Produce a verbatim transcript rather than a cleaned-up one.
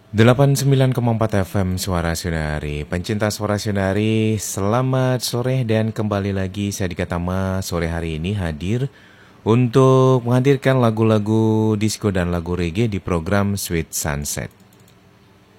delapan puluh sembilan koma empat F M Suara Sundari. Pencinta Suara Sundari, selamat sore dan kembali lagi saya Dika Tama sore hari ini hadir untuk menghadirkan lagu-lagu disco dan lagu reggae di program Sweet Sunset.